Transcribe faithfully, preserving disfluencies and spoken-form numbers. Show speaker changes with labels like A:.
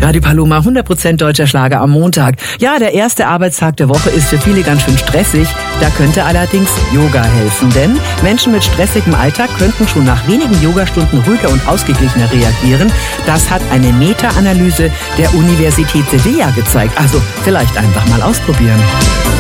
A: Radio Paloma, hundert Prozent deutscher Schlager am Montag. Ja, der erste Arbeitstag der Woche ist für viele ganz schön stressig. Da könnte allerdings Yoga helfen. Denn Menschen mit stressigem Alltag könnten schon nach wenigen Yogastunden ruhiger und ausgeglichener reagieren. Das hat eine Meta-Analyse der Universität Sevilla gezeigt. Also vielleicht einfach mal ausprobieren.